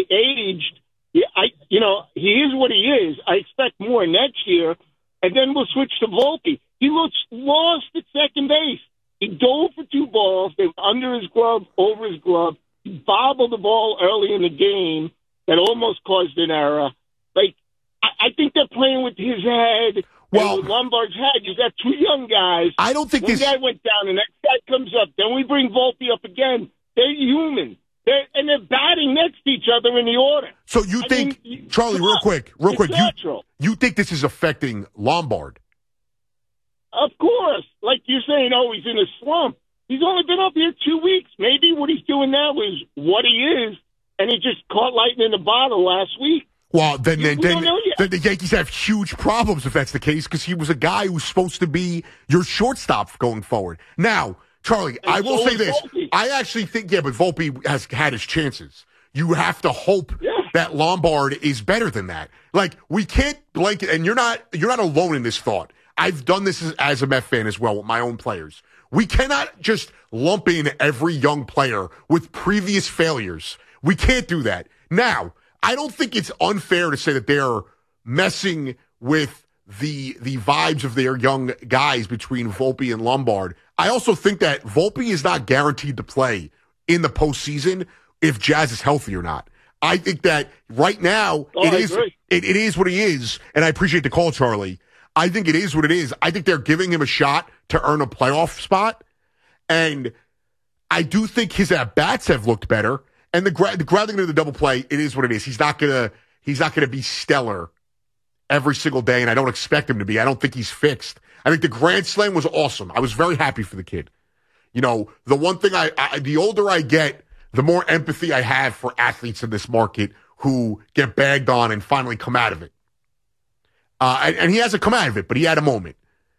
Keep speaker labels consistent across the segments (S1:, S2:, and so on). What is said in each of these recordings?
S1: aged. Yeah, he is what he is. I expect more next year, and then we'll switch to Volpe. He looks lost at second base. He dove for 2 balls. They were under his glove, over his glove. He bobbled the ball early in the game that almost caused an error. Like, I think they're playing with his head. Well, and with Lombard's head, you've got 2 young guys.
S2: I don't think
S1: One guy went down, and next guy comes up. Then we bring Volpe up again. They're human. They're batting next to each other in the order.
S2: So you think, Charlie, real quick, you think this is affecting Lombard?
S1: Of course. Like you're saying, he's in a slump. He's only been up here 2 weeks. Maybe what he's doing now is what he is, and he just caught lightning in a bottle last week.
S2: Well, then the Yankees have huge problems if that's the case, because he was a guy who's supposed to be your shortstop going forward. Now, Charlie, I will say this.
S1: Volpe.
S2: I actually think, but Volpe has had his chances. You have to hope that Lombard is better than that. Like, we can't blanket, and you're not alone in this thought. I've done this as a Met fan as well with my own players. We cannot just lump in every young player with previous failures. We can't do that. Now, I don't think it's unfair to say that they're messing with the vibes of their young guys between Volpe and Lombard. I also think that Volpe is not guaranteed to play in the postseason if Jazz is healthy or not. I think that right now it is what he is, and I appreciate the call, Charlie. I think it is what it is. I think they're giving him a shot to earn a playoff spot, and I do think his at-bats have looked better. And the grounding into the double play, it is what it is. He's not gonna be stellar every single day, and I don't expect him to be. I don't think he's fixed. I think the Grand Slam was awesome. I was very happy for the kid. The one thing the older I get, the more empathy I have for athletes in this market who get bagged on and finally come out of it. And he hasn't come out of it, but he had a moment.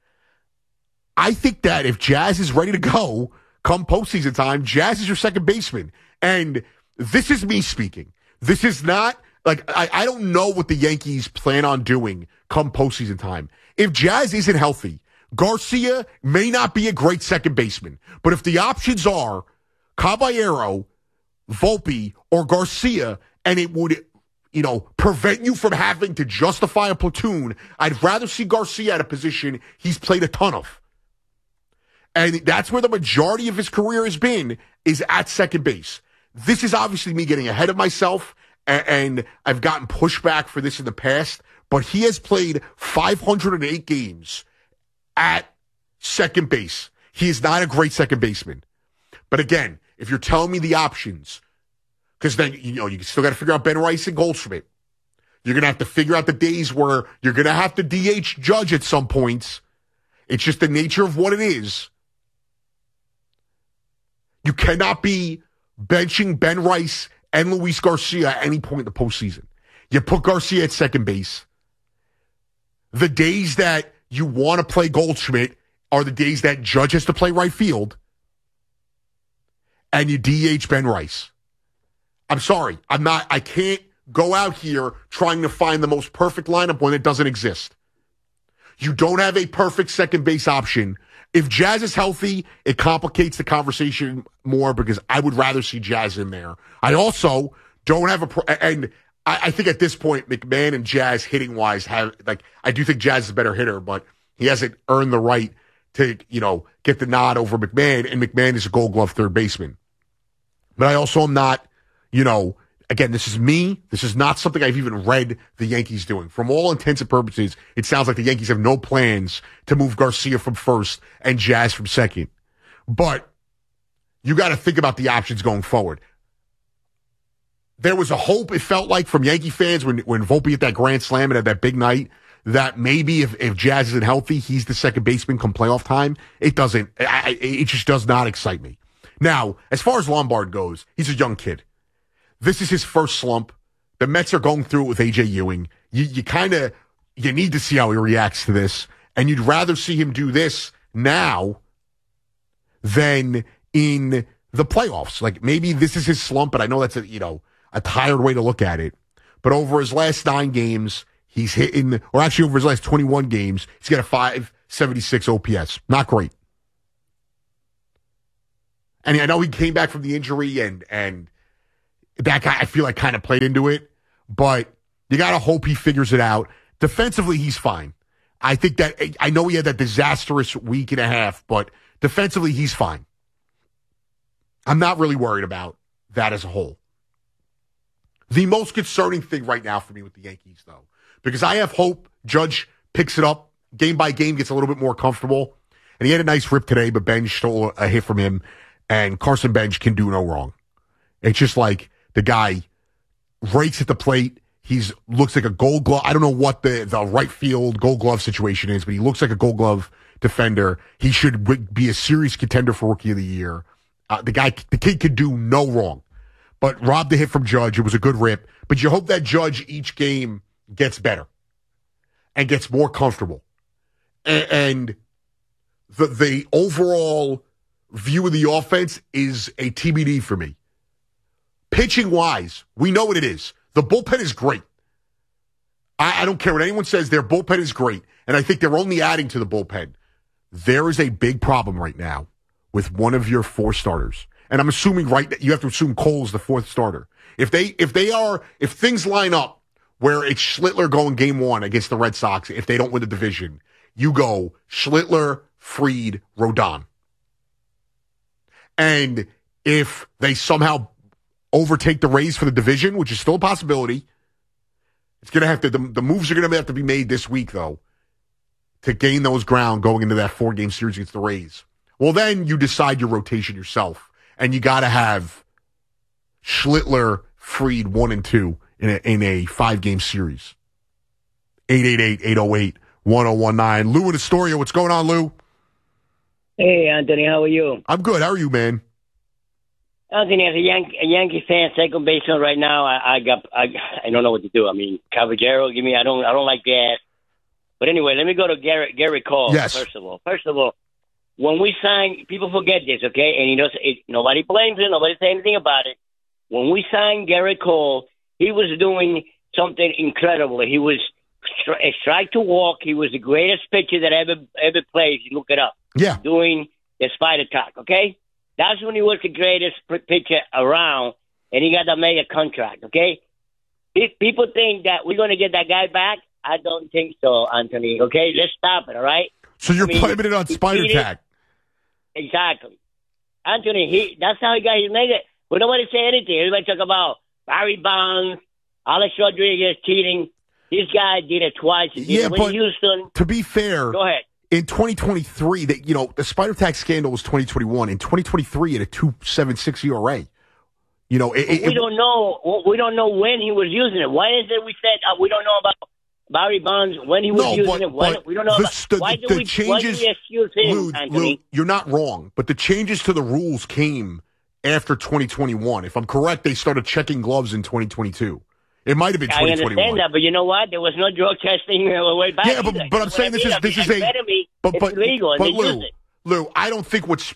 S2: I think that if Jazz is ready to go come postseason time, Jazz is your second baseman. And this is me speaking. This is not, I don't know what the Yankees plan on doing come postseason time. If Jazz isn't healthy, Garcia may not be a great second baseman. But if the options are Caballero, Volpe, or Garcia, and it would, prevent you from having to justify a platoon, I'd rather see Garcia at a position he's played a ton of. And that's where the majority of his career has been, is at second base. This is obviously me getting ahead of myself, and I've gotten pushback for this in the past, but he has played 508 games at second base. He is not a great second baseman. But again, if you're telling me the options, because then, you still got to figure out Ben Rice and Goldschmidt. You're going to have to figure out the days where you're going to have to DH Judge at some points. It's just the nature of what it is. You cannot be benching Ben Rice and Luis Garcia at any point in the postseason. You put Garcia at second base. The days that you want to play Goldschmidt are the days that Judge has to play right field. And you DH Ben Rice. I'm sorry. I can't go out here trying to find the most perfect lineup when it doesn't exist. You don't have a perfect second base option. If Jazz is healthy, it complicates the conversation more because I would rather see Jazz in there. I also don't have and I think at this point, McMahon and Jazz hitting wise I do think Jazz is a better hitter, but he hasn't earned the right to, get the nod over McMahon, and McMahon is a Gold Glove third baseman. But I also am not, again, this is me. This is not something I've even read the Yankees doing. From all intents and purposes, it sounds like the Yankees have no plans to move Garcia from first and Jazz from second. But you got to think about the options going forward. There was a hope, it felt like, from Yankee fans when Volpe hit that grand slam and had that big night, that maybe if Jazz isn't healthy, he's the second baseman come playoff time. It doesn't. It just does not excite me. Now, as far as Lombard goes, he's a young kid. This is his first slump. The Mets are going through it with A.J. Ewing. You need to see how he reacts to this. And you'd rather see him do this now than in the playoffs. Like, maybe this is his slump, but I know that's a tired way to look at it. But over his last 9 games, he's hitting, or actually over his last 21 games, he's got a 576 OPS. Not great. And I know he came back from the injury and that guy, I feel like, kind of played into it. But you got to hope he figures it out. Defensively, he's fine. I think that, I know he had that disastrous week and a half, but defensively, he's fine. I'm not really worried about that as a whole. The most concerning thing right now for me with the Yankees, though, because I have hope Judge picks it up, game by game, gets a little bit more comfortable. And he had a nice rip today, but Bench stole a hit from him, and Carson Bench can do no wrong. It's just like the guy rakes at the plate. He's looks like a Gold Glove. I don't know what the right field Gold Glove situation is, but he looks like a Gold Glove defender. He should be a serious contender for Rookie of the Year. The kid could do no wrong. But robbed the hit from Judge. It was a good rip. But you hope that Judge each game gets better and gets more comfortable. And the overall view of the offense is a TBD for me. Pitching-wise, we know what it is. The bullpen is great. I don't care what anyone says. Their bullpen is great. And I think they're only adding to the bullpen. There is a big problem right now with one of your 4 starters. And I'm assuming you have to assume Cole's the 4th starter. If things line up where it's Schlittler going game 1 against the Red Sox, if they don't win the division, you go Schlittler, Fried, Rodon. And if they somehow overtake the Rays for the division, which is still a possibility, it's going to have to, the moves are going to have to be made this week, though, to gain those ground going into that 4-game series against the Rays. Well, then you decide your rotation yourself, and you got to have Schlittler, Fried 1 and 2 in a 5-game series. 888-808-1019. Lou in Astoria, what's going on, Lou?
S3: Hey, Anthony, how are you?
S2: I'm good. How are you, man?
S3: Anthony, as a Yankee fan, second baseman right now, I don't know what to do. I mean, Caballero, I don't like that. But anyway, let me go to Gary Cole.
S2: Yes.
S3: First of all, when we signed, people forget this, okay? And nobody blames it. Nobody say anything about it. When we signed Gary Cole, he was doing something incredible. He was a strike to walk. He was the greatest pitcher that ever played. You look it up.
S2: Yeah.
S3: Doing the spider talk, okay? That's when he was the greatest pitcher around, and he got the mega contract, okay? People think that we're going to get that guy back. I don't think so, Anthony, okay? Let's stop it, all right?
S2: So you're blaming it on spider tag.
S3: Exactly. Anthony, that's how he got his mega. But nobody say anything. Everybody talk about Barry Bonds, Alex Rodriguez cheating. This guy did it twice.
S2: Yeah, but
S3: Houston.
S2: To be fair,
S3: go ahead.
S2: In 2023, the spider tag scandal was 2021. In 2023, at a 2.76 ERA. We
S3: don't know. We don't know when he was using it. Why is it we said we don't know about Barry Bonds when he was using it? We don't know. Why do we excuse him, Anthony?
S2: Lou, you're not wrong, but the changes to the rules came after 2021. If I'm correct, they started checking gloves in 2022. It might have been 2021.
S3: I understand that, but you know what? There was no drug testing way back.
S2: Yeah, but I'm saying this is
S3: it's illegal, and
S2: Lou, I don't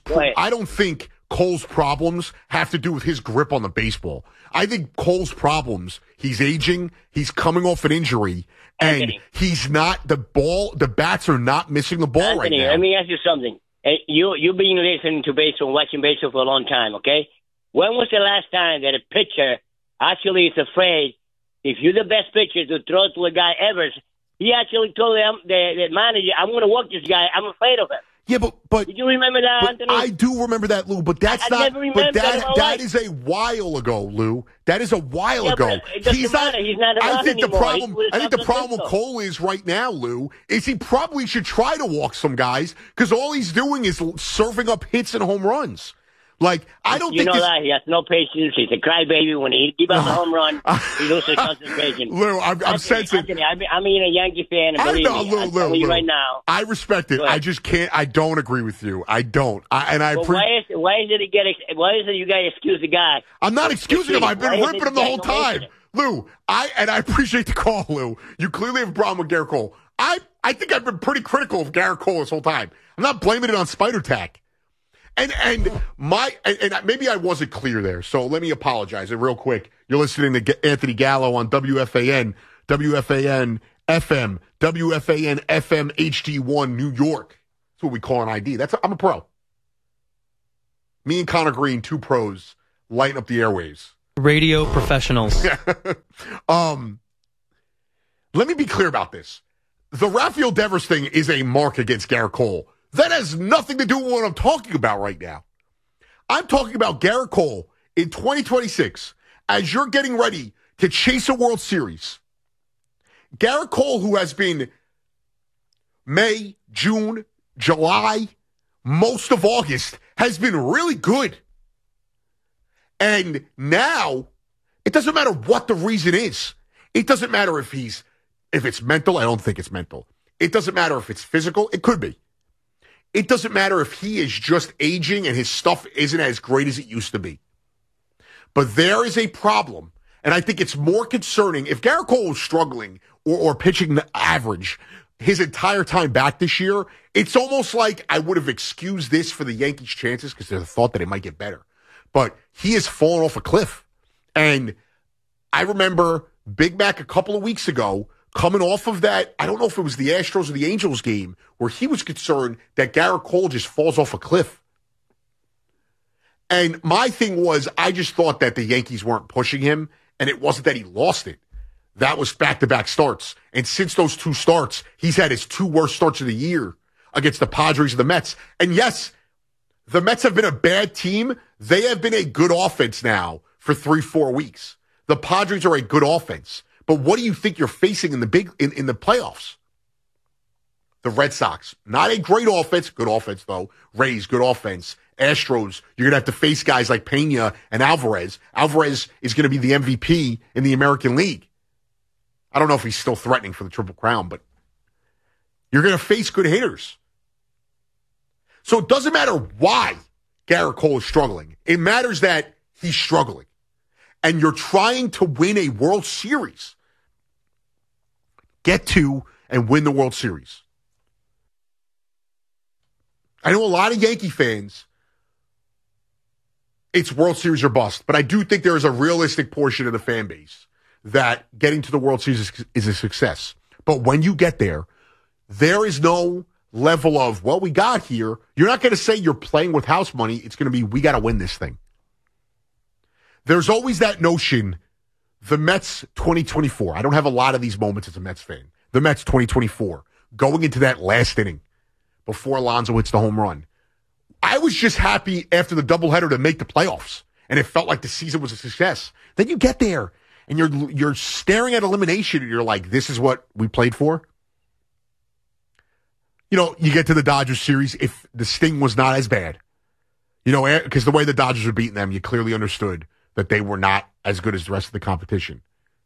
S2: think Cole's problems have to do with his grip on the baseball. I think Cole's problems, he's aging, he's coming off an injury, and
S3: Anthony,
S2: he's not the bats are not missing the ball
S3: Anthony,
S2: right now.
S3: Let me ask you something. You've been listening to baseball, watching baseball for a long time, okay? When was the last time that a pitcher actually is afraid? If you're the best pitcher to throw to a guy Evers, he actually told the manager, I'm going to walk this guy. I'm afraid of him.
S2: Yeah, but
S3: did you remember that, Anthony?
S2: I do remember that, Lou. But that's
S3: not. But
S2: that is a while ago, Lou. That is a while ago.
S3: He's not
S2: I think
S3: anymore.
S2: the problem with Cole is right now, Lou, is he probably should try to walk some guys because all he's doing is serving up hits and home runs. Like, I don't think
S3: that he has no patience. He's a crybaby. When he gives up a home run, he loses concentration.
S2: Lou, I'm sensing.
S3: Anthony, I mean a Yankee fan.
S2: I know, Lou.
S3: Right now.
S2: I respect it. I just can't. I don't agree with you. I don't. Why
S3: is it you guys excuse the guy?
S2: I'm not excusing him. I've been ripping him the whole time. Lou, I appreciate the call, Lou. You clearly have a problem with Garrett Cole. I think I've been pretty critical of Garrett Cole this whole time. I'm not blaming it on spider tack. And maybe I wasn't clear there, so let me apologize real quick. You're listening to Anthony Gallo on WFAN FM, WFAN FM HD1 New York. That's what we call an ID. I'm a pro. Me and Connor Green, 2 pros, lighting up the airwaves.
S4: Radio professionals.
S2: Let me be clear about this. The Rafael Devers thing is a mark against Garrett Cole. That has nothing to do with what I'm talking about right now. I'm talking about Garrett Cole in 2026 as you're getting ready to chase a World Series. Garrett Cole, who has been May, June, July, most of August, has been really good. And now, it doesn't matter what the reason is. It doesn't matter if it's mental. I don't think it's mental. It doesn't matter if it's physical. It could be. It doesn't matter if he is just aging and his stuff isn't as great as it used to be. But there is a problem, and I think it's more concerning. If Garrett Cole was struggling or pitching the average his entire time back this year, it's almost like I would have excused this for the Yankees' chances because there's a thought that it might get better. But he has fallen off a cliff. And I remember Big Mac a couple of weeks ago coming off of that, I don't know if it was the Astros or the Angels game, where he was concerned that Garrett Cole just falls off a cliff. And my thing was, I just thought that the Yankees weren't pushing him, and it wasn't that he lost it. That was back-to-back starts. And since those two starts, he's had his two worst starts of the year against the Padres and the Mets. And yes, the Mets have been a bad team. They have been a good offense now for 3-4 weeks. The Padres are a good offense. But what do you think you're facing in the playoffs? The Red Sox, not a great offense, good offense though. Rays, good offense. Astros, you're going to have to face guys like Pena and Alvarez. Alvarez is going to be the MVP in the American League. I don't know if he's still threatening for the Triple Crown, but you're going to face good hitters. So it doesn't matter why Garrett Cole is struggling. It matters that he's struggling. And you're trying to win a World Series. Get to and win the World Series. I know a lot of Yankee fans, it's World Series or bust. But I do think there is a realistic portion of the fan base that getting to the World Series is a success. But when you get there, there is no level of, well, we got here. You're not going to say you're playing with house money. It's going to be, we got to win this thing. There's always that notion, the Mets 2024. I don't have a lot of these moments as a Mets fan. The Mets 2024, going into that last inning before Alonso hits the home run. I was just happy after the doubleheader to make the playoffs, and it felt like the season was a success. Then you get there, and you're staring at elimination, and you're like, this is what we played for? You know, you get to the Dodgers series, if the sting was not as bad. You know, because the way the Dodgers were beating them, you clearly understood that they were not as good as the rest of the competition.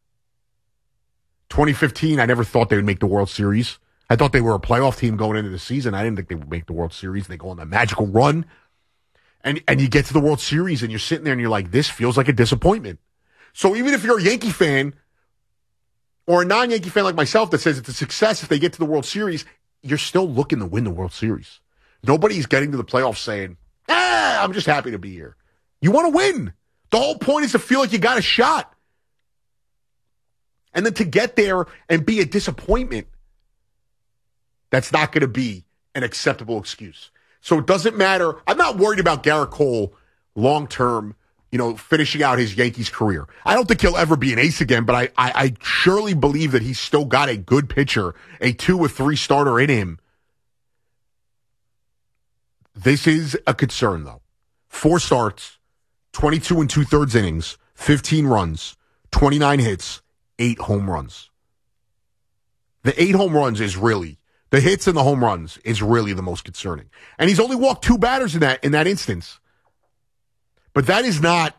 S2: 2015, I never thought they would make the World Series. I thought they were a playoff team going into the season. I didn't think they would make the World Series. They go on that magical run. And you get to the World Series, and you're sitting there, and you're like, this feels like a disappointment. So even if you're a Yankee fan or a non-Yankee fan like myself that says it's a success if they get to the World Series, you're still looking to win the World Series. Nobody's getting to the playoffs saying, I'm just happy to be here. You want to win. The whole point is to feel like you got a shot. And then to get there and be a disappointment, that's not going to be an acceptable excuse. So it doesn't matter. I'm not worried about Garrett Cole long-term, finishing out his Yankees career. I don't think he'll ever be an ace again, but I surely believe that he's still got a good pitcher, a 2 or 3 starter in him. This is a concern, though. 4 starts. 22 2/3 innings, 15 runs, 29 hits, 8 home runs. The 8 home runs is really, the hits and the home runs is really the most concerning. And he's only walked 2 batters in that instance. But that is not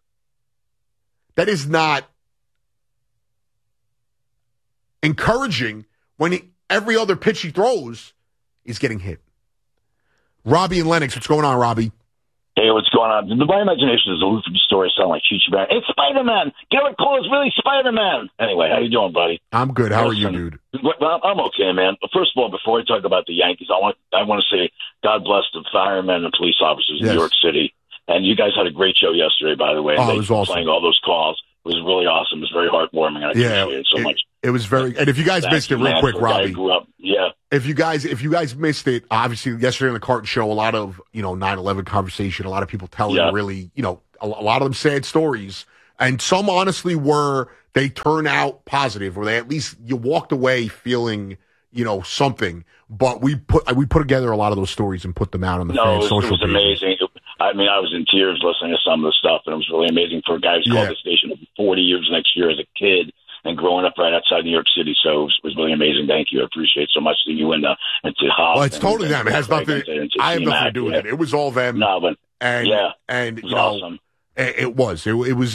S2: encouraging when every other pitch he throws is getting hit. Robbie and Lennox, what's going on, Robbie?
S5: Hey, what's going on? My imagination is aloof from stories sound like Chichi Band. It's Spider-Man. Garrett Cole is really Spider-Man. Anyway, how you doing, buddy?
S2: I'm good. How are you, dude?
S5: Well, I'm okay, man. First of all, before I talk about the Yankees, I want to say God bless the firemen and police officers in New York City. And you guys had a great show yesterday, by the way.
S2: Oh, it was awesome.
S5: Playing all those calls. It was really awesome. It was very heartwarming. I appreciate it so much.
S2: It was very, and if you guys missed it, real quick, Robbie. If you guys missed it, obviously yesterday on the Carton Show, a lot of 9/11 conversation, a lot of people telling really, a lot of them sad stories. And some honestly they turn out positive, or they at least you walked away feeling, something. But we put together a lot of those stories and put them out on the fan social
S5: pages. It was amazing. I mean, I was in tears listening to some of the stuff, and it was really amazing for a guy who's called the station 40 years next year as a kid and growing up right outside New York City. So it was really amazing. Thank you. I appreciate so much seeing you and to Hop.
S2: Well, it's totally them. It has nothing. I have nothing to do with it. It was all them.
S5: No, but
S2: and
S5: it was awesome.
S2: It was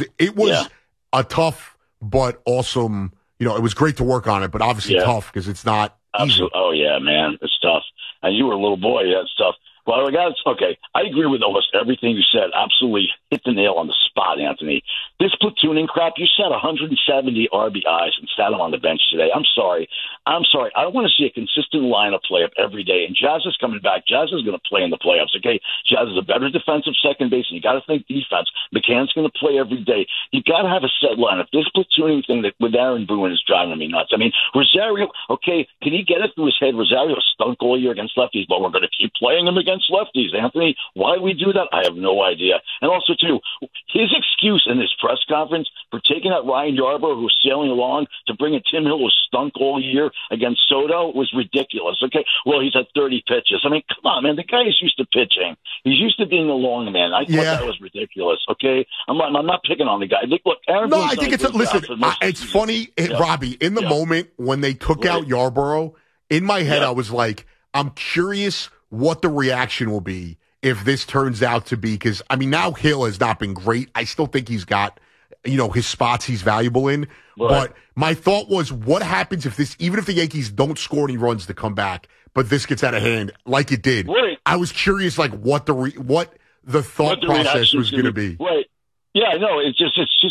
S2: a tough but awesome. It was great to work on it, but obviously tough because it's not easy.
S5: Oh yeah, man, it's tough. And you were a little boy. Yeah, it's tough. Well, okay, I agree with almost everything you said. Absolutely hit the nail on the spot, Anthony. This platooning crap, you set 170 RBIs and sat him on the bench today. I'm sorry. I want to see a consistent lineup play up every day. And Jazz is coming back. Jazz is going to play in the playoffs, okay? Jazz is a better defensive second baseman. You got to think defense. McCann's going to play every day. You got to have a set lineup. This platooning thing with Aaron Boone is driving me nuts. I mean, Rosario, okay, can he get it through his head? Rosario stunk all year against lefties, but we're going to keep playing him against lefties. Anthony, why we do that, I have no idea. And also, too, his excuse in this press conference for taking out Ryan Yarbrough, who was sailing along, to bring in Tim Hill, who stunk all year against Soto, was ridiculous. Okay, well, he's had 30 pitches. I mean, come on, man. The guy is used to pitching. He's used to being a long man. I thought that was ridiculous. Okay, I'm not picking on the guy. Look, Aaron.
S2: No, I think it's funny, Robbie. In the moment when they took out Yarbrough, in my head, I was like, I'm curious what the reaction will be if this turns out to be, because, I mean, now Hill has not been great. I still think he's got, his spots he's valuable in. Right. But my thought was, what happens if this, even if the Yankees don't score any runs to come back, but this gets out of hand like it did?
S5: Right.
S2: I was curious, like, what the thought process was going to be.
S5: Right. Yeah, no, it's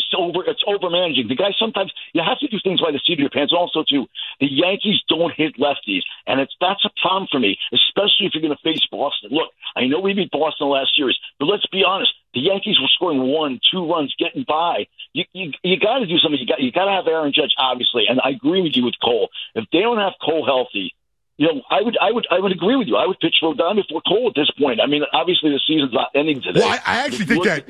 S5: over managing. The guy, sometimes you have to do things by the seat of your pants. Also, too, the Yankees don't hit lefties, and that's a problem for me, especially if you're going to face Boston. Look, I know we beat Boston last series, but let's be honest. The Yankees were scoring 1-2 runs, getting by. You got to do something. You got to have Aaron Judge, obviously, and I agree with you with Cole. If they don't have Cole healthy, I would agree with you. I would pitch Rodon before Cole at this point. I mean, obviously the season's not ending today.
S2: Well, I actually think that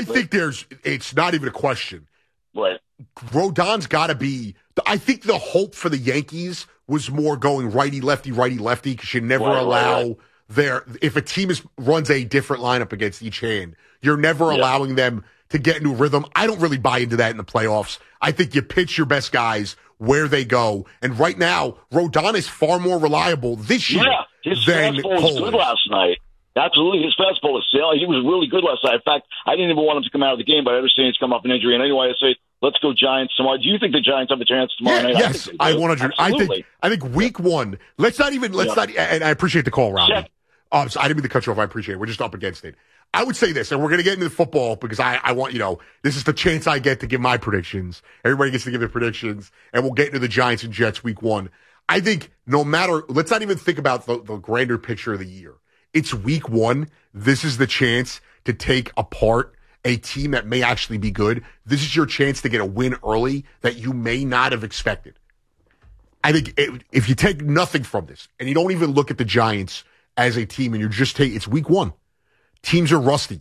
S2: it's not even a question.
S5: Right.
S2: Rodon's got to be. I think the hope for the Yankees was more going righty lefty because you never allow if a team runs a different lineup against each hand, you're never allowing them to get into a rhythm. I don't really buy into that in the playoffs. I think you pitch your best guys where they go. And right now, Rodon is far more reliable this year
S5: his
S2: than
S5: fastball
S2: Cole
S5: was good last night. Absolutely. His fastball was sailing. He was really good last night. In fact, I didn't even want him to come out of the game, but I understand he's come off an injury. And anyway, I say, let's go Giants tomorrow. Do you think the Giants have a chance tomorrow night?
S2: Yes, I 100. I think week one. Let's not. And I appreciate the call, Robbie. So I didn't mean to cut you off. I appreciate it. We're just up against it. I would say this, and we're going to get into football because I want, this is the chance I get to give my predictions. Everybody gets to give their predictions, and we'll get into the Giants and Jets week one. I think let's not even think about the grander picture of the year. It's week one. This is the chance to take apart a team that may actually be good. This is your chance to get a win early that you may not have expected. I think if you take nothing from this, and you don't even look at the Giants as a team, and you're just it's week one. Teams are rusty.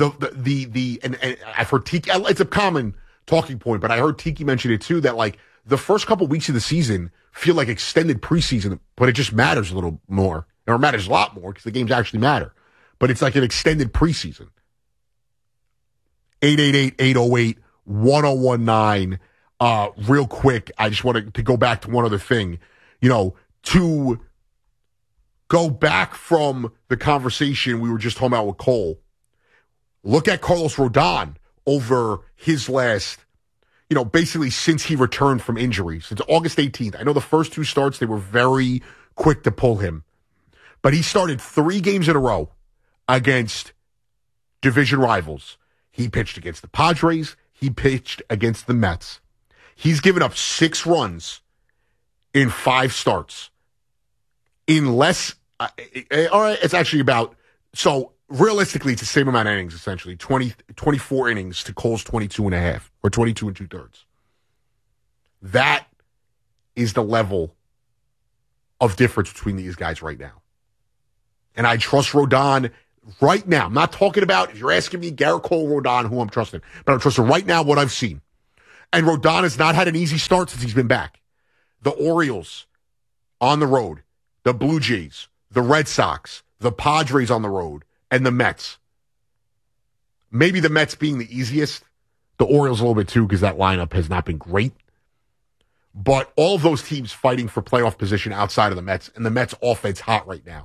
S2: And I've heard Tiki. It's a common talking point, but I heard Tiki mention it too. That like the first couple weeks of the season feel like extended preseason, but it just matters a little more, or it matters a lot more because the games actually matter. But it's like an extended preseason. 888-808-1019. Real quick, I just wanted to go back to one other thing. To go back from the conversation we were just talking about with Cole. Look at Carlos Rodon over his last, basically since he returned from injury, since August 18th. I know the first two starts, they were very quick to pull him. But he started 3 games in a row against division rivals. He pitched against the Padres. He pitched against the Mets. He's given up 6 runs in 5 starts. In less, all right, it's actually so realistically, it's the same amount of innings, essentially. 24 innings to Cole's 22 and a half, or 22 and 2/3. That is the level of difference between these guys right now. And I trust Rodon right now, I'm not talking about, if you're asking me, Garrett Cole, Rodon, who I'm trusting, but I'm trusting right now what I've seen. And Rodon has not had an easy start since he's been back. The Orioles on the road, the Blue Jays, the Red Sox, the Padres on the road, and the Mets. Maybe the Mets being the easiest. The Orioles a little bit too, because that lineup has not been great. But all of those teams fighting for playoff position outside of the Mets, and the Mets offense hot right now.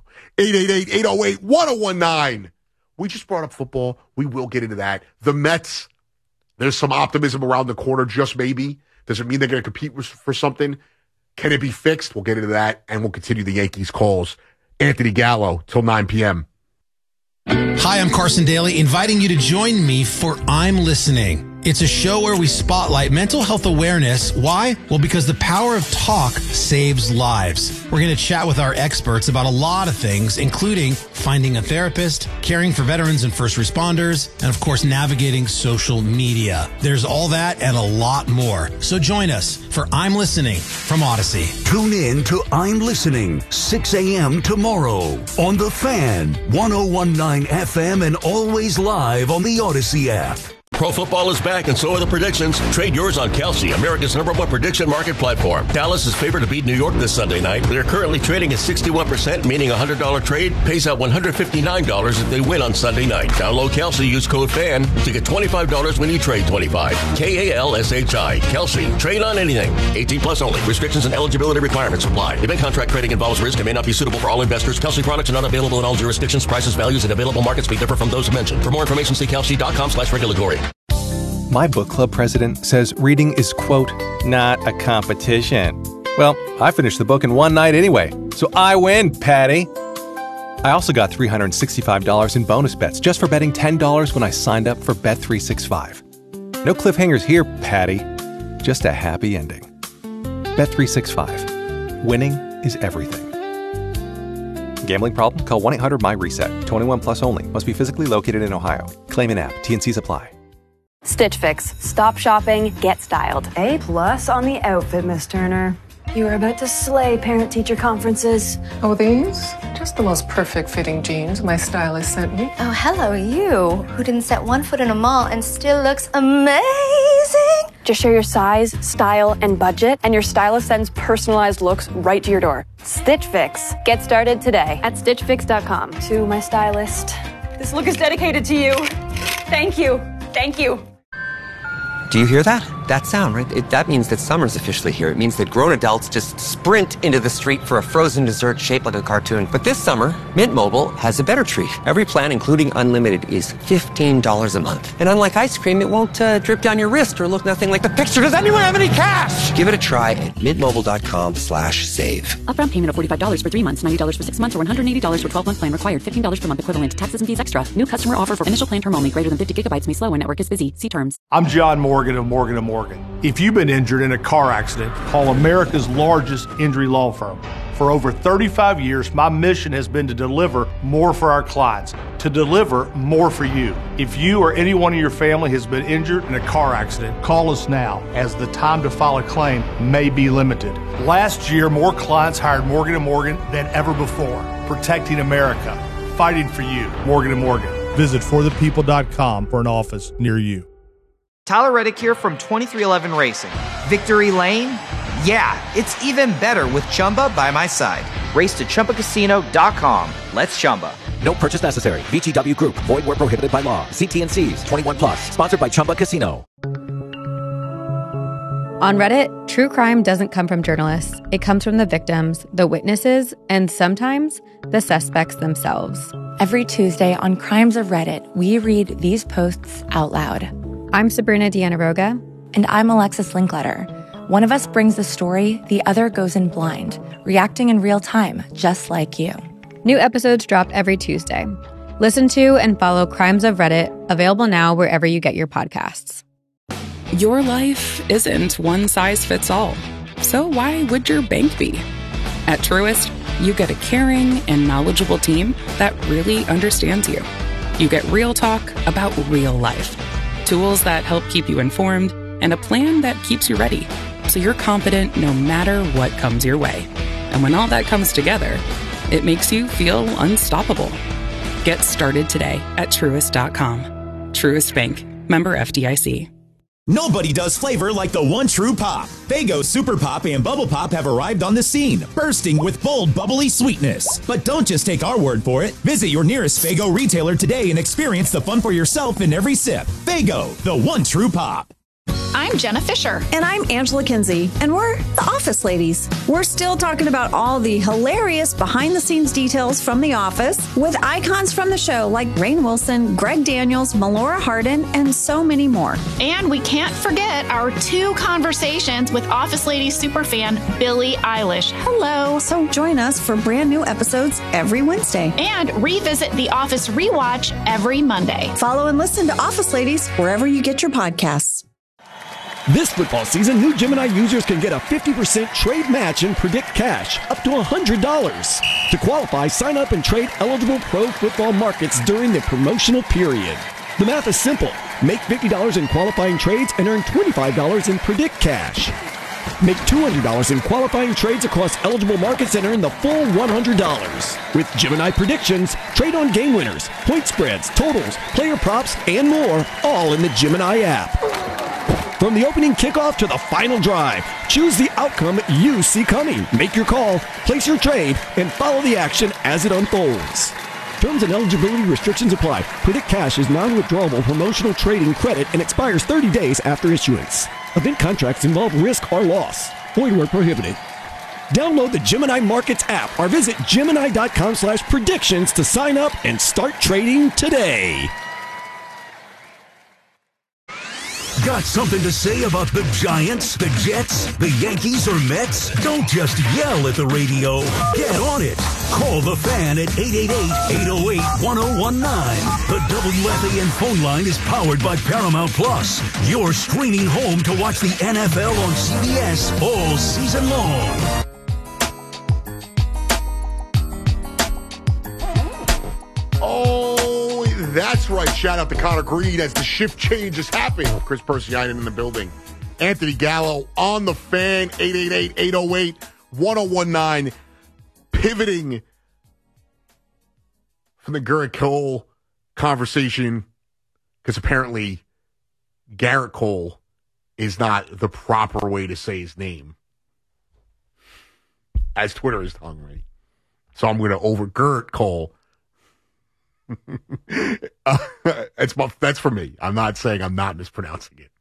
S2: 888-808-1019. We just brought up football. We will get into that. The Mets, there's some optimism around the corner, just maybe. Does it mean they're going to compete for something? Can it be fixed? We'll get into that, and we'll continue the Yankees calls. Anthony Gallo, till 9 p.m.
S4: Hi, I'm Carson Daly, inviting you to join me for I'm Listening. It's a show where we spotlight mental health awareness. Why? Well, because the power of talk saves lives. We're going to chat with our experts about a lot of things, including finding a therapist, caring for veterans and first responders, and of course, navigating social media. There's all that and a lot more. So join us for I'm Listening from Odyssey.
S6: Tune in to I'm Listening, 6 a.m. tomorrow on The Fan, 101.9 FM, and always live on the Odyssey app.
S7: Pro football is back, and so are the predictions. Trade yours on Kalshi, America's #1 prediction market platform. Dallas is favored to beat New York this Sunday night. They're currently trading at 61%, meaning a $100 trade pays out $159 if they win on Sunday night. Download Kalshi, use code FAN to get $25 when you trade 25. Kalshi. Kalshi. Trade on anything. 18 plus only. Restrictions and eligibility requirements apply. Event contract trading involves risk and may not be suitable for all investors. Kalshi products are not available in all jurisdictions. Prices, values, and available markets may differ from those mentioned. For more information, see kalshi.com/regulatory.
S8: My book club president says reading is, quote, not a competition. Well, I finished the book in one night anyway, so I win, Patty. I also got $365 in bonus bets just for betting $10 when I signed up for Bet365. No cliffhangers here, Patty. Just a happy ending. Bet365. Winning is everything. Gambling problem? Call 1-800-MY-RESET. 21 plus only. Must be physically located in Ohio. Claim in app. T&Cs apply.
S9: Stitch Fix. Stop shopping, get styled.
S10: A+ on the outfit, Miss Turner. You are about to slay parent-teacher conferences.
S11: Oh, these? Just the most perfect fitting jeans my stylist sent me.
S12: Oh, hello, you, who didn't set one foot in a mall and still looks amazing.
S9: Just share your size, style, and budget, and your stylist sends personalized looks right to your door. Stitch Fix. Get started today at StitchFix.com.
S10: To my stylist,
S9: this look is dedicated to you. Thank you. Thank you.
S13: Do you hear that? That sound, right? That means that summer's officially here. It means that grown adults just sprint into the street for a frozen dessert shaped like a cartoon. But this summer, Mint Mobile has a better treat. Every plan, including unlimited, is $15 a month. And unlike ice cream, it won't drip down your wrist or look nothing like the picture. Does anyone have any cash? Give it a try at mintmobile.com/save.
S14: Upfront payment of $45 for 3 months, $90 for 6 months, or $180 for 12-month plan required. $15 per month equivalent. Taxes and fees extra. New customer offer for initial plan term only. Greater than 50 gigabytes may slow when network is busy. See terms.
S15: I'm John Morgan of Morgan & Morgan. If you've been injured in a car accident, call America's largest injury law firm. For over 35 years, my mission has been to deliver more for our clients, to deliver more for you. If you or anyone in your family has been injured in a car accident, call us now, as the time to file a claim may be limited. Last year, more clients hired Morgan & Morgan than ever before, protecting America, fighting for you. Morgan & Morgan. Visit forthepeople.com for an office near you.
S16: Tyler Reddick here from 2311 Racing. Victory Lane? Yeah, it's even better with Chumba by my side. Race to ChumbaCasino.com. Let's Chumba.
S17: No purchase necessary. VGW Group. Void where prohibited by law. See T&Cs. 21 plus. Sponsored by Chumba Casino.
S18: On Reddit, true crime doesn't come from journalists. It comes from the victims, the witnesses, and sometimes the suspects themselves.
S19: Every Tuesday on Crimes of Reddit, we read these posts out loud.
S18: I'm Sabrina Dianaroga.
S19: And I'm Alexis Linkletter. One of us brings the story, the other goes in blind, reacting in real time, just like you.
S18: New episodes drop every Tuesday. Listen to and follow Crimes of Reddit, available now wherever you get your podcasts.
S20: Your life isn't one size fits all. So why would your bank be? At Truist, you get a caring and knowledgeable team that really understands you. You get real talk about real life. Tools that help keep you informed, and a plan that keeps you ready, so you're confident no matter what comes your way. And when all that comes together, it makes you feel unstoppable. Get started today at Truist.com. Truist Bank. Member FDIC.
S21: Nobody does flavor like the one true pop. Faygo Super Pop and Bubble Pop have arrived on the scene, bursting with bold, bubbly sweetness. But don't just take our word for it. Visit your nearest Faygo retailer today and experience the fun for yourself in every sip. Faygo, the one true pop.
S22: I'm Jenna Fisher.
S23: And I'm Angela Kinsey. And we're the Office Ladies. We're still talking about all the hilarious behind-the-scenes details from The Office with icons from the show like Rainn Wilson, Greg Daniels, Melora Hardin, and so many more.
S22: And we can't forget our 2 conversations with Office Ladies superfan Billie Eilish. Hello.
S23: So join us for brand new episodes every Wednesday.
S22: And revisit The Office Rewatch every Monday.
S23: Follow and listen to Office Ladies wherever you get your podcasts.
S24: This football season, new Gemini users can get a 50% trade match and Predict Cash, up to $100. To qualify, sign up and trade eligible pro football markets during the promotional period. The math is simple. Make $50 in qualifying trades and earn $25 in Predict Cash. Make $200 in qualifying trades across eligible markets and earn the full $100. With Gemini Predictions, trade on game winners, point spreads, totals, player props, and more, all in the Gemini app. From the opening kickoff to the final drive, choose the outcome you see coming. Make your call, place your trade, and follow the action as it unfolds. Terms and eligibility restrictions apply. Predict Cash is non-withdrawable promotional trading credit and expires 30 days after issuance. Event contracts involve risk or loss. Void where prohibited. Download the Gemini Markets app or visit Gemini.com/predictions to sign up and start trading today.
S6: Got something to say about the Giants, the Jets, the Yankees, or Mets? Don't just yell at the radio. Get on it. Call the Fan at 888-808-1019. The WFAN phone line is powered by Paramount Plus. You're streaming home to watch the NFL on CBS all season long.
S2: That's right. Shout out to Connor Greed as the shift change is happening. Chris Persianen in the building. Anthony Gallo on the Fan. 888-808-1019. Pivoting from the Gerrit Cole conversation, because apparently Garrett Cole is not the proper way to say his name, as Twitter is telling me. So I'm going to over Gerrit Cole. That's for me. I'm not saying I'm not mispronouncing it.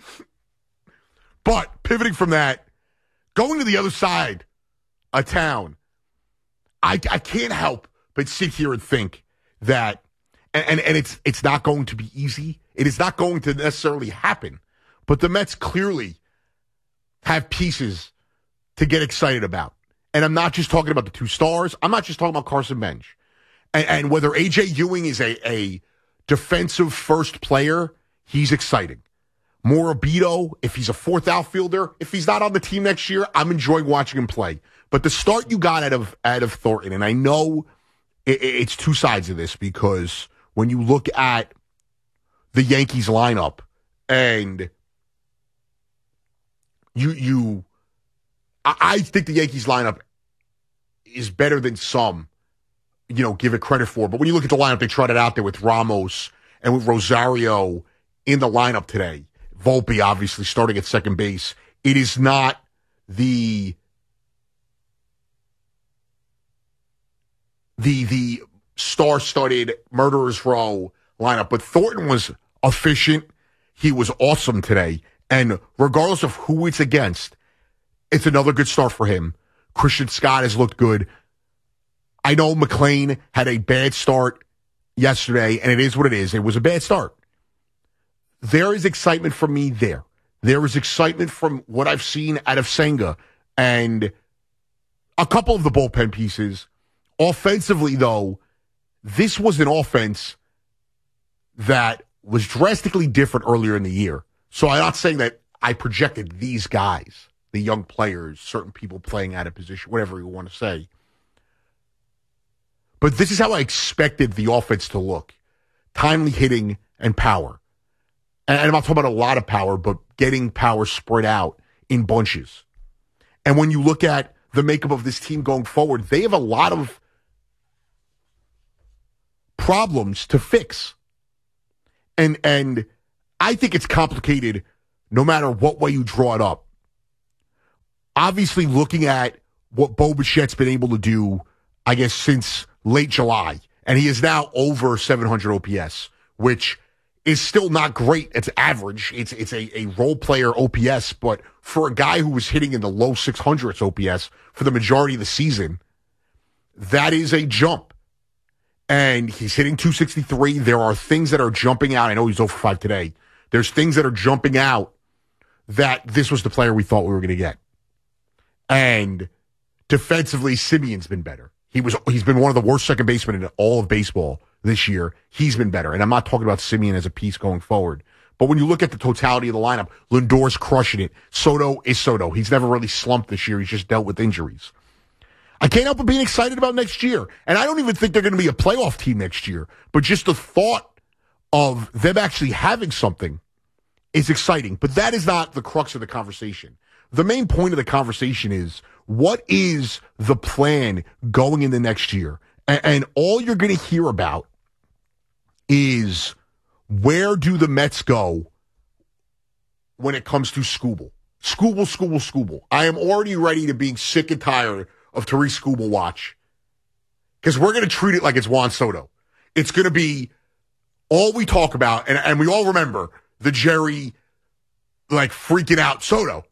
S2: But pivoting from that, going to the other side of town, I can't help but sit here and think that, and it's not going to be easy. It is not going to necessarily happen. But the Mets clearly have pieces to get excited about. And I'm not just talking about the 2 stars. I'm not just talking about Carson Bench. And whether A.J. Ewing is a defensive first player, he's exciting. Morabito, if he's a 4th outfielder, if he's not on the team next year, I'm enjoying watching him play. But the start you got out of Thornton, and I know it's 2 sides of this, because when you look at the Yankees lineup and I think the Yankees lineup is better than some, give it credit for. But when you look at the lineup, they trotted out there with Ramos and with Rosario in the lineup today. Volpe, obviously, starting at second base. It is not the star-studded Murderers Row lineup. But Thornton was efficient. He was awesome today. And regardless of who it's against, it's another good start for him. Christian Scott has looked good. I know McLean had a bad start yesterday, and it is what it is. It was a bad start. There is excitement from me there. There is excitement from what I've seen out of Senga and a couple of the bullpen pieces. Offensively, though, this was an offense that was drastically different earlier in the year. So I'm not saying that I projected these guys, the young players, certain people playing out of position, whatever you want to say. But this is how I expected the offense to look. Timely hitting and power. And I'm not talking about a lot of power, but getting power spread out in bunches. And when you look at the makeup of this team going forward, they have a lot of problems to fix. And I think it's complicated no matter what way you draw it up. Obviously, looking at what Bo Bichette's been able to do, I guess, since late July, and he is now over 700 OPS, which is still not great. It's average. It's a role player OPS, but for a guy who was hitting in the low 600s OPS for the majority of the season, that is a jump. And he's hitting 263. There are things that are jumping out. I know he's 0 for 5 today. There's things that are jumping out that this was the player we thought we were going to get. And defensively, Simeon's been better. He's been one of the worst second basemen in all of baseball this year. He's been better. And I'm not talking about Simeon as a piece going forward. But when you look at the totality of the lineup, Lindor's crushing it. Soto is Soto. He's never really slumped this year. He's just dealt with injuries. I can't help but being excited about next year. And I don't even think they're going to be a playoff team next year. But just the thought of them actually having something is exciting. But that is not the crux of the conversation. The main point of the conversation is, what is the plan going into next year? And all you're going to hear about is, where do the Mets go when it comes to Skubal? Skubal. I am already ready to being sick and tired of Tariq Skubal watch, because we're going to treat it like it's Juan Soto. It's going to be all we talk about, and we all remember the Jerry freaking out, Soto.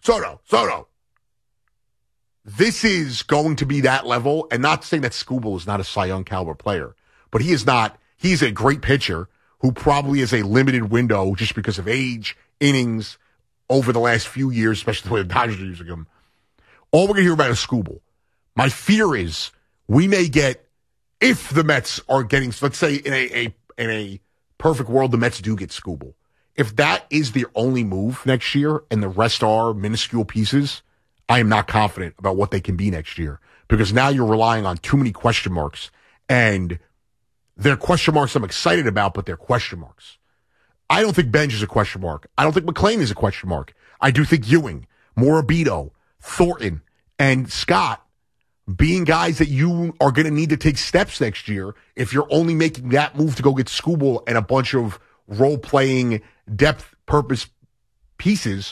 S2: This is going to be that level, and not saying that Skubal is not a Cy Young caliber player, but he is not. He's a great pitcher who probably is a limited window just because of age, innings over the last few years, especially the way the Dodgers are using him. All we're going to hear about is Skubal. My fear is we may get, if the Mets are getting, let's say in a perfect world, the Mets do get Skubal. If that is the only move next year and the rest are minuscule pieces, I am not confident about what they can be next year, because now you're relying on too many question marks, and they're question marks I'm excited about, but they're question marks. I don't think Benj is a question mark. I don't think McClain is a question mark. I do think Ewing, Morabito, Thornton, and Scott being guys that you are going to need to take steps next year if you're only making that move to go get Skubal and a bunch of role-playing depth purpose pieces.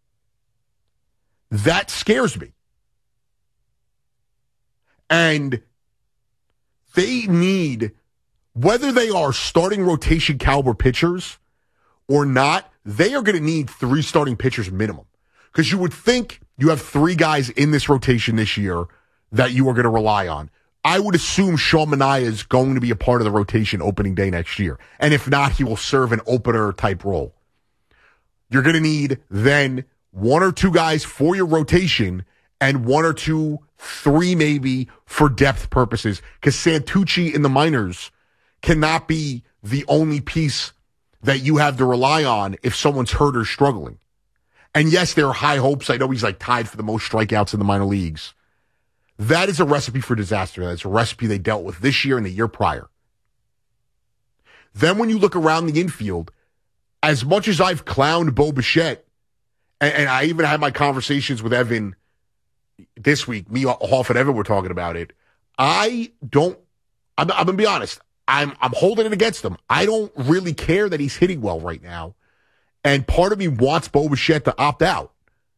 S2: That scares me. And they need, whether they are starting rotation caliber pitchers or not, they are going to need 3 starting pitchers minimum. Because you would think you have 3 guys in this rotation this year that you are going to rely on. I would assume Sean Manaea is going to be a part of the rotation opening day next year. And if not, he will serve an opener type role. You're going to need then 1 or 2 guys for your rotation and 1 or 2, 3 maybe for depth purposes. Because Santucci in the minors cannot be the only piece that you have to rely on if someone's hurt or struggling. And yes, there are high hopes. I know he's tied for the most strikeouts in the minor leagues. That is a recipe for disaster. That's a recipe they dealt with this year and the year prior. Then when you look around the infield, as much as I've clowned Bo Bichette, and I even had my conversations with Evan this week, me, Hoff, and Evan were talking about it, I'm going to be honest, I'm holding it against him. I don't really care that he's hitting well right now. And part of me wants Bo Bichette to opt out.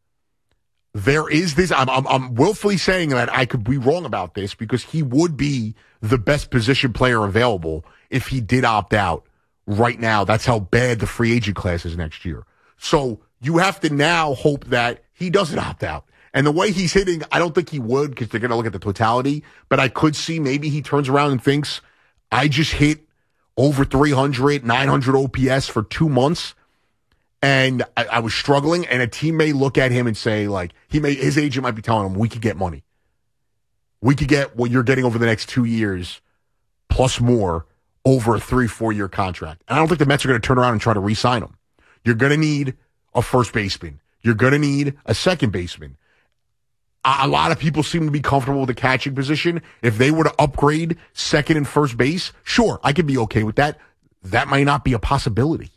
S2: There is this, I'm willfully saying that I could be wrong about this, because he would be the best position player available if he did opt out right now. That's how bad the free agent class is next year. So you have to now hope that he doesn't opt out. And the way he's hitting, I don't think he would, because they're going to look at the totality, but I could see maybe he turns around and thinks, I just hit over 300, 900 OPS for 2 months. And I was struggling, and a team may look at him and say, his agent might be telling him, we could get money. We could get what you're getting over the next 2 years plus more over a 3-4 year contract. And I don't think the Mets are going to turn around and try to re-sign him. You're going to need a first baseman. You're going to need a second baseman. A lot of people seem to be comfortable with the catching position. If they were to upgrade second and first base, sure, I could be okay with that. That might not be a possibility.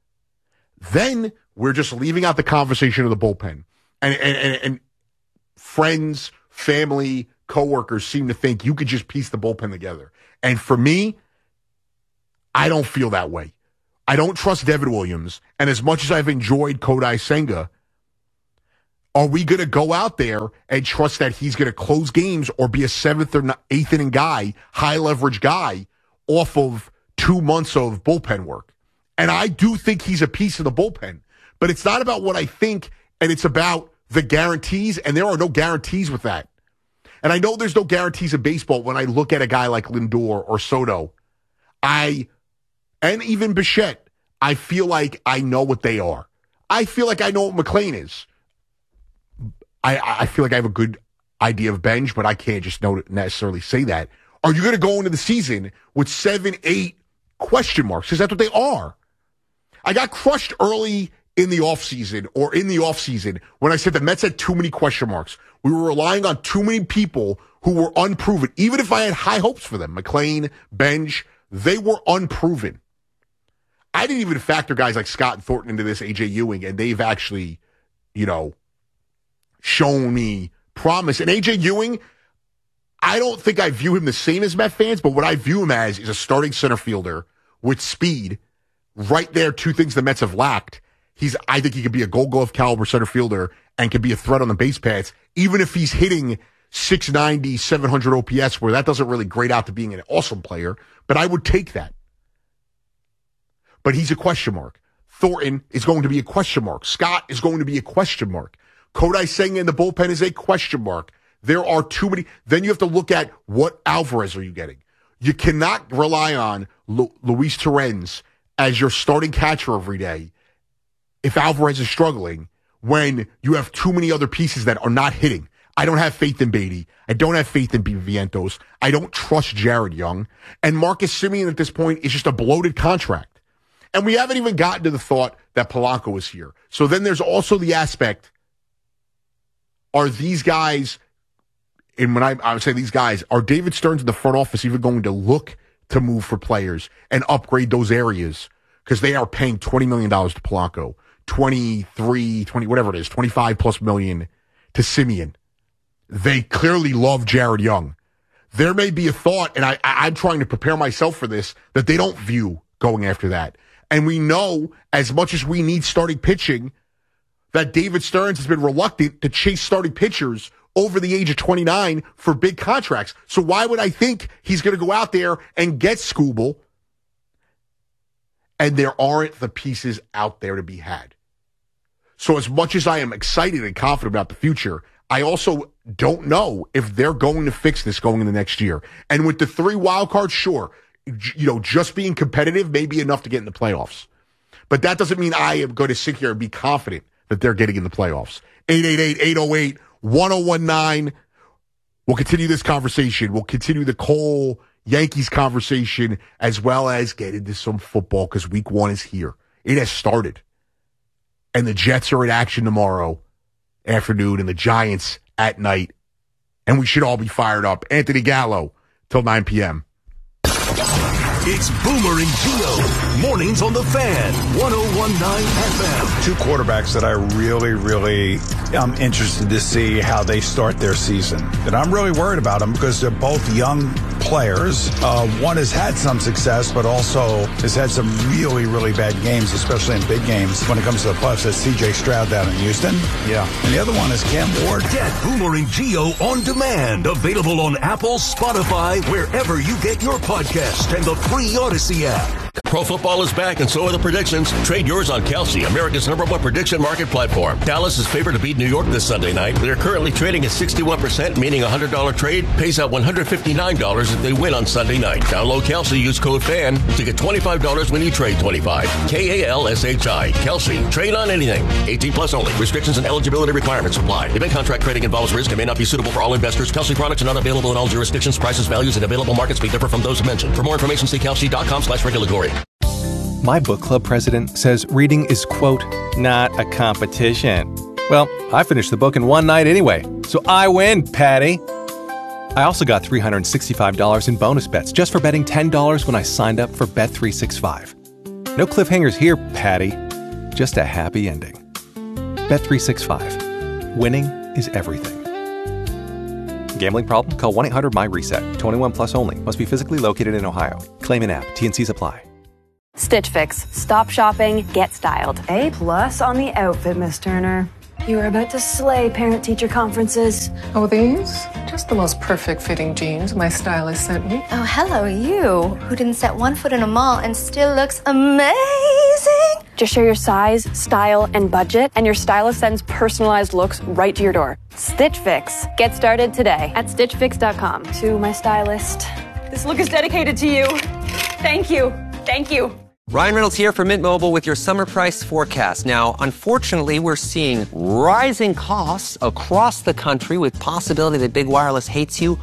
S2: Then we're just leaving out the conversation of the bullpen. And friends, family, coworkers seem to think you could just piece the bullpen together. And for me, I don't feel that way. I don't trust Devin Williams. And as much as I've enjoyed Kodai Senga, are we going to go out there and trust that he's going to close games or be a 7th or 8th inning guy, high leverage guy, off of 2 months of bullpen work? And I do think he's a piece of the bullpen. But it's not about what I think, and it's about the guarantees, and there are no guarantees with that. And I know there's no guarantees in baseball when I look at a guy like Lindor or Soto. And even Bichette, I feel like I know what they are. I feel like I know what McClain is. I feel like I have a good idea of Benj, but I can't just necessarily say that. Are you going to go into the season with 7, 8 question marks? Because that's what they are. I got crushed early in the offseason when I said the Mets had too many question marks. We were relying on too many people who were unproven. Even if I had high hopes for them, McClain, Benj, they were unproven. I didn't even factor guys like Scott and Thornton into this, A.J. Ewing, and they've actually, shown me promise. And A.J. Ewing, I don't think I view him the same as Met fans, but what I view him as is a starting center fielder with speed. Right there, two things the Mets have lacked. I think he could be a Gold Glove caliber center fielder and could be a threat on the base paths, even if he's hitting 690, 700 OPS, where that doesn't really grade out to being an awesome player, but I would take that. But he's a question mark. Thornton is going to be a question mark. Scott is going to be a question mark. Kodai Senga in the bullpen is a question mark. There are too many. Then you have to look at what Alvarez are you getting. You cannot rely on Luis Torrens as your starting catcher every day if Alvarez is struggling when you have too many other pieces that are not hitting. I don't have faith in Beatty. I don't have faith in Vientos. I don't trust Jared Young. And Marcus Semien at this point is just a bloated contract. And we haven't even gotten to the thought that Polanco is here. So then there's also the aspect, are these guys, and when I would say these guys, are David Stearns in the front office even going to look to move for players and upgrade those areas? Because they are paying $20 million to Polanco, 20, whatever it is, 25 plus million to Semien. They clearly love Jared Young. There may be a thought, and I'm trying to prepare myself for this, that they don't view going after that. And we know, as much as we need starting pitching, that David Stearns has been reluctant to chase starting pitchers over the age of 29 for big contracts. So why would I think he's going to go out there and get Skubal? And there aren't the pieces out there to be had. So as much as I am excited and confident about the future, I also don't know if they're going to fix this going into next year. And with the 3 wild cards, sure, just being competitive may be enough to get in the playoffs. But that doesn't mean I am going to sit here and be confident that they're getting in the playoffs. 888-808-1019. We'll continue this conversation. We'll continue the Cole Yankees conversation as well as get into some football because week 1 is here. It has started. And the Jets are in action tomorrow afternoon and the Giants at night. And we should all be fired up. Anthony Gallo till 9 p.m.
S6: It's Boomer and Gio. Mornings on the Fan. 101.9 FM.
S1: Two quarterbacks that I really am interested to see how they start their season. And I'm really worried about them because they're both young players. One has had some success, but also has had some really bad games, especially in big games when it comes to the playoffs. That's C.J. Stroud down in Houston. Yeah. And the other one is Cam Ward.
S6: Get Boomer and Gio on demand. Available on Apple, Spotify, wherever you get your podcast, and the free Odyssey app.
S7: Pro football is back, and so are the predictions. Trade yours on Kalshi, America's #1 prediction market platform. Dallas is favored to beat New York this Sunday night. They're currently trading at 61%, meaning a $100 trade pays out $159 if they win on Sunday night. Download Kalshi, use code FAN to get $25 when you trade 25. Kalshi. Kalshi. Trade on anything. 18 plus only. Restrictions and eligibility requirements apply. Event contract trading involves risk and may not be suitable for all investors. Kalshi products are not available in all jurisdictions. Prices, values, and available markets may differ from those mentioned. For more information, see Kalshi.com/regulatory.
S8: My book club president says reading is, quote, not a competition. Well, I finished the book in one night anyway, so I win, Patty. I also got $365 in bonus bets just for betting $10 when I signed up for Bet365. No cliffhangers here, Patty. Just a happy ending. Bet365. Winning is everything. Gambling problem? Call 1-800-MY-RESET. 21 plus only. Must be physically located in Ohio. Claim in app. T&Cs apply.
S9: Stitch Fix. Stop shopping, get styled.
S10: A+ on the outfit, Miss Turner. You are about to slay parent-teacher conferences.
S3: Oh, these? Just the most perfect fitting jeans my stylist sent me.
S12: Oh, hello, you, who didn't set one foot in a mall and still looks amazing.
S9: Just share your size, style, and budget, and your stylist sends personalized looks right to your door. Stitch Fix. Get started today at StitchFix.com.
S10: To my stylist.
S9: This look is dedicated to you. Thank you. Thank you.
S13: Ryan Reynolds here from Mint Mobile with your summer price forecast. Now, unfortunately, we're seeing rising costs across the country with possibility that big wireless hates you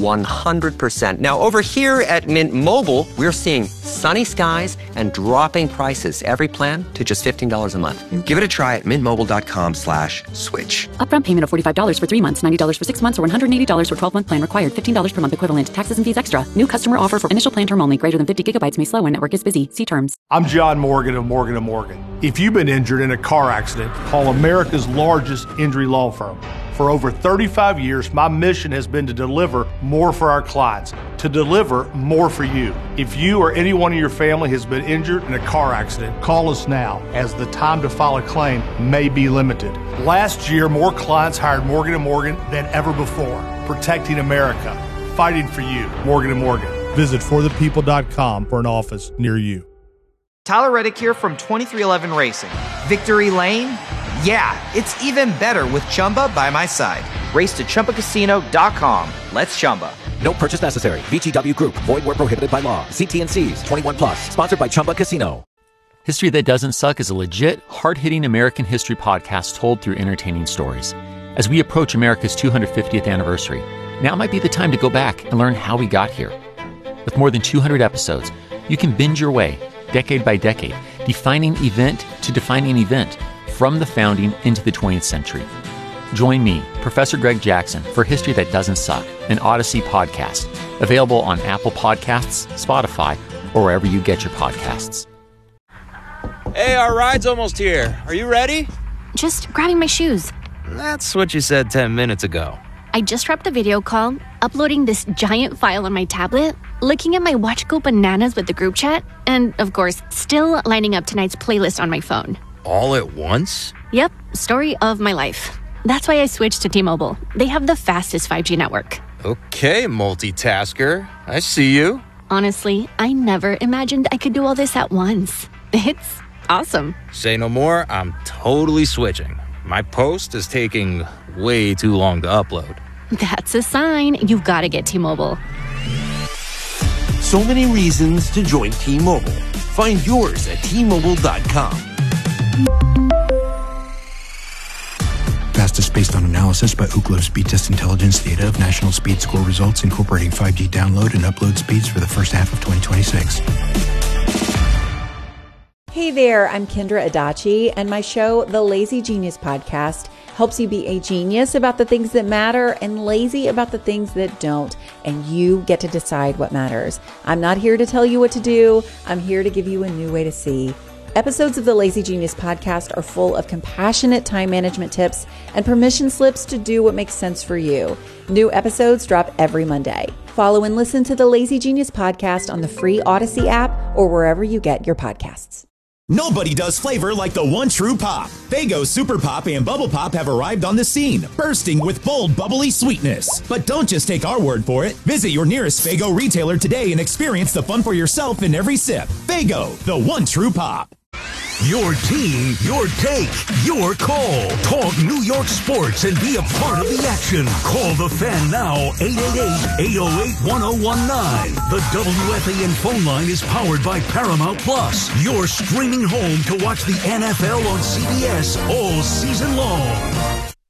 S13: 100%. Now, over here at Mint Mobile, we're seeing sunny skies and dropping prices. Every plan to just $15 a month. Give it a try at mintmobile.com/switch.
S14: Upfront payment of $45 for 3 months, $90 for 6 months, or $180 for 12-month plan required. $15 per month equivalent. Taxes and fees extra. New customer offer for initial plan term only. Greater than 50 gigabytes may slow when network is busy. See terms.
S15: I'm John Morgan of Morgan & Morgan. If you've been injured in a car accident, call America's largest injury law firm. For over 35 years, my mission has been to deliver more for our clients, to deliver more for you. If you or anyone in your family has been injured in a car accident, call us now, as the time to file a claim may be limited. Last year, more clients hired Morgan & Morgan than ever before, protecting America, fighting for you. Morgan & Morgan. Visit forthepeople.com for an office near you.
S16: Tyler Reddick here from 2311 Racing. Victory Lane? Yeah, it's even better with Chumba by my side. Race to ChumbaCasino.com. Let's Chumba.
S17: No purchase necessary. VGW Group. Void where prohibited by law. See T&Cs. 21 plus. Sponsored by Chumba Casino.
S4: History That Doesn't Suck is a legit, hard-hitting American history podcast told through entertaining stories. As we approach America's 250th anniversary, now might be the time to go back and learn how we got here. With more than 200 episodes, you can binge your way, decade by decade, defining event to defining event, from the founding into the 20th century. Join me, Professor Greg Jackson, for History That Doesn't Suck, an Odyssey podcast, available on Apple Podcasts, Spotify, or wherever you get your podcasts.
S5: Hey, our ride's almost here. Are you ready?
S11: Just grabbing my shoes.
S5: That's what you said 10 minutes ago.
S11: I just wrapped a video call, uploading this giant file on my tablet, looking at my watch go bananas with the group chat, and, of course, still lining up tonight's playlist on my phone.
S5: All at once?
S11: Yep, story of my life. That's why I switched to T-Mobile. They have the fastest 5G network.
S5: Okay, multitasker. I see you.
S11: Honestly, I never imagined I could do all this at once. It's awesome.
S5: Say no more, I'm totally switching. My post is taking way too long to upload.
S11: That's a sign. You've got to get T-Mobile.
S25: So many reasons to join T-Mobile. Find yours at T-Mobile.com.
S26: Fastest based on analysis by Ookla Speed Test Intelligence data of national speed score results incorporating 5G download and upload speeds for the first half of 2026.
S27: Hey there, I'm Kendra Adachi, and my show, The Lazy Genius Podcast, helps you be a genius about the things that matter and lazy about the things that don't, and you get to decide what matters. I'm not here to tell you what to do. I'm here to give you a new way to see. Episodes of the Lazy Genius Podcast are full of compassionate time management tips and permission slips to do what makes sense for you. New episodes drop every Monday. Follow and listen to the Lazy Genius Podcast on the free Odyssey app or wherever you get your podcasts.
S21: Nobody does flavor like the one true pop. Faygo Super Pop and Bubble Pop have arrived on the scene, bursting with bold, bubbly sweetness. But don't just take our word for it. Visit your nearest Faygo retailer today and experience the fun for yourself in every sip. Faygo, the one true pop.
S6: Your team, your take, your call. Talk New York sports and be a part of the action. Call the Fan now, 888-808-1019. The WFAN phone line is powered by Paramount Plus. Your streaming home to watch the NFL on CBS all season long.